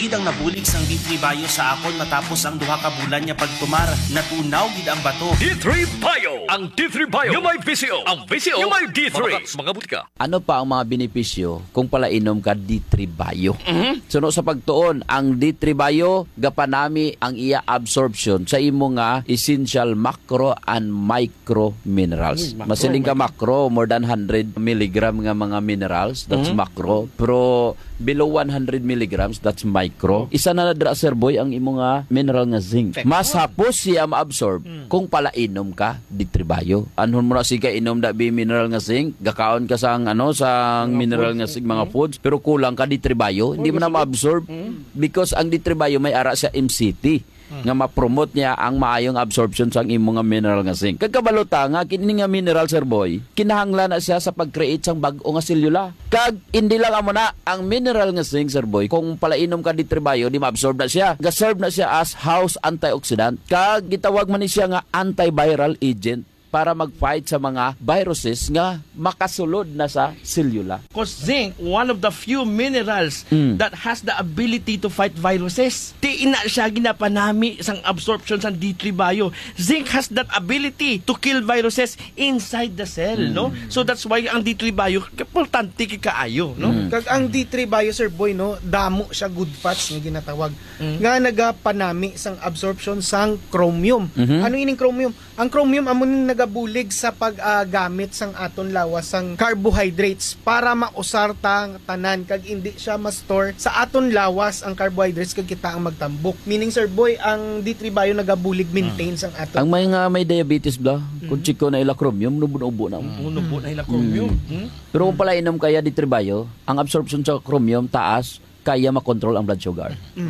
gid ang nabulig sang D3 Bio sa akon matapos ang duha ka bulan niya pagtumar. Natunaw gid ang bato. D3 Bio! Ang D3 Bio yung may VCO. Ang VCO yung may D3. Mga butika. Ano pa ang mga benepisyo kung pala inom ka D3 Bio? Suno sa pagtuon, ang D3 Bio gapanami ang iya absorption sa imo nga essential macro and micro minerals. Masiling ka macro, more than 100 milligram nga mga minerals, that's macro. Pero below 100 milligrams, that's micro. Isa na nadra, Sir Boy, ang imo nga mineral nga zinc. Mas hapos siya ma-absorb kung pala inom ka D3 Bio. Anhon mo na siya inom da bi mineral nga zinc, gakaon ka sang sang mineral nga zinc mga foods, pero kulang ka D3 Bio, hindi mo na ma-absorb because ang D3 Bio may ara sa MCT nga ma-promote niya ang maayong absorption sa imo nga mineral nga zinc. Kagkabalota nga kini nga mineral, Sir Boy, kinahanglan na siya sa pag-create sang bag-o nga selula. Kag hindi lang amo na ang mineral nga zinc, Sir Boy, kung palainom ka D3 Bio, di ma-absorb na siya. Ga-serve na siya as house antioxidant. Kag gitawag man ni siya nga antiviral agent para mag-fight sa mga viruses nga makasulod na sa selula. Because zinc, one of the few minerals that has the ability to fight viruses. Di ina siya ginapanami sang absorption sa D3 Bio. Zinc has that ability to kill viruses inside the cell, no? So that's why ang D3 Bio importante kaayo, no? Kag ang D3 Bio, Sir Boy, no, damo siya good fats nga ginatawag. Nga nagapanami sang absorption sang chromium. Ano ining chromium? Ang chromium amo ning nagabulig sa paggamit sang aton lawas sang carbohydrates para mausar tang tanan kag hindi siya ma-store sa aton lawas ang carbohydrates kag kita ang magtambok. Meaning, Sir Boy, ang D3 Bio nagabulig maintain sang aton. Ang may diabetes ba, kung chiko na ila chromium, nubo na. Nubo na ila chromium. Pero kung pala inom kaya D3 Bio, ang absorption sa chromium taas, kaya makontrol ang blood sugar.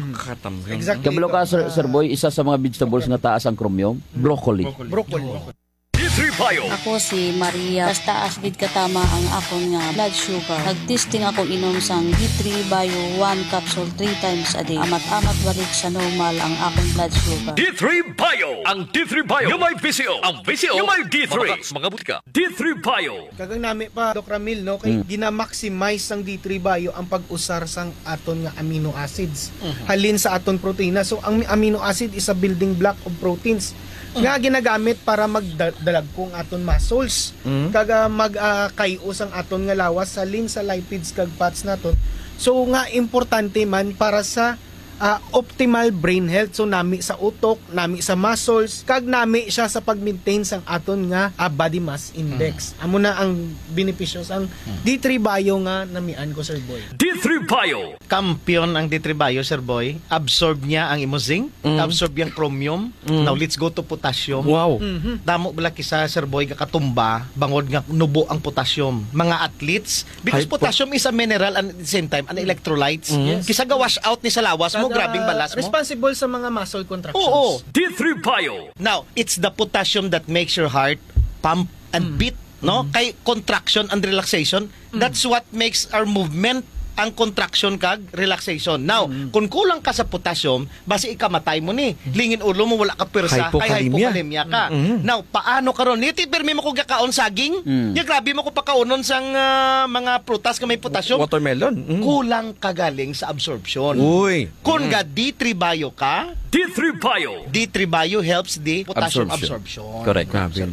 Exactly. Kabalo ka, Sir Boy, isa sa mga vegetables nga taas ang chromium, broccoli. D3 Bio! Ako si Maria. Basta asbid katama ang akong nga blood sugar. Nagtesting ako inom sang D3 Bio 1 capsule 3 times a day. Amat-amat balik sa normal ang akong blood sugar. D3 Bio! Ang D3 Bio yung may VCO. Ang VCO yung may D3. Mga butika. D3 Bio! Kagang nami pa, Doc Ramil, no, kay gina-maximize sang D3 Bio ang pag-usar sang aton nga amino acids. Halin sa aton proteina. So, ang amino acid is a building block of proteins nga ginagamit para magdalag kong aton muscles. Kaga mag-kaios ang aton nga lawas halin sa lipids kag fats naton. So, nga importante man para sa optimal brain health. So nami sa utok, nami sa muscles, kag nami siya sa pag-maintain sang aton nga body mass index. Amo na ang benepisyo sang D3 Bio nga namian ko, Sir Boy. D3 Bio! Kampiyon ang D3 Bio, Sir Boy. Absorb niya ang imo zinc, absorb yung chromium. Now let's go to potassium. Wow. Damo bala kisa, Sir Boy, katumba bangod nga nubo ang potassium. Mga athletes, because potassium is a mineral and at the same time an electrolytes. Kisa ga wash out ni sa lawas mo, grabing balas mo. Responsible sa mga muscle contractions. Oo. D3 Bio! Now, it's the potassium that makes your heart pump and beat, no? Kay contraction and relaxation, that's what makes our movement ang contraction kag relaxation. Now, kung kulang ka sa potassium, basi ikamatay mo ni. Lingin ulo mo, wala ka pwersa, kay hypokalemia ka. Now, paano karon? Niti permi mo ko gakaon saging? Grabe mo ko pakaunon sang mga prutas ka may potassium. Watermelon. Kulang kagaling sa absorption. Uy. Kung ga D3 Bio ka, D3 Bio! D3 Bio helps the potassium absorption. Correct.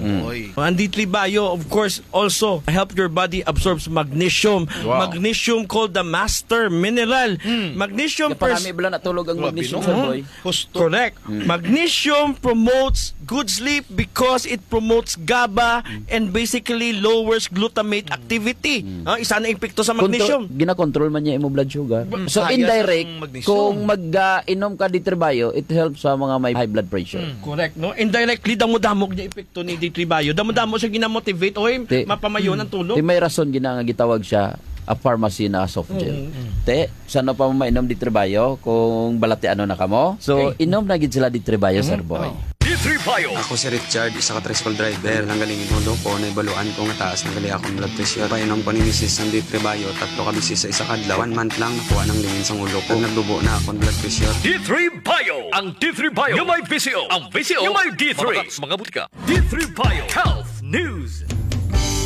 Ang D3 Bio, of course, also help your body absorbs magnesium. Magnesium called the master mineral. Magnesium Parami bala natulog ang magnesium, Sir Boy. Correct. Magnesium promotes good sleep because it promotes GABA and basically lowers glutamate activity. Isa na epekto sa magnesium. Gina-control man niya imo blood sugar. So Kaya indirect, sa magnesium. kung mag-inom ka D3 Bio, it helps sa mga may high blood pressure. Correct, no? Indirectly, damo-damog niya epekto ni D3 Bio. Damo-damo siya ginamotivate. Oy, mapamayo ng tulog. Di may rason nga gitawag siya a pharmacy na soft gel. Sana pa mo mainom D3 Bio kung balati ano na kamo. So, inom na gid sila D3 Bio, Sir Boy. D3 Bio! Ako si Richard, isa ka tricycle driver. Nanggaling inulo ko, naibaluan ko nga taas ng gali akong blood pressure. Painom ko ni Mrs. ng D3 Bio, 3 ka bisis sa isa kadlaw. 1 month lang nakuha ng lingin sa ulo ko. Nagdubo na akong blood pressure. D3 Bio! Ang D3 Bio yung may VCO. Ang VCO yung may D3. Mga butika. D3 Bio Health News.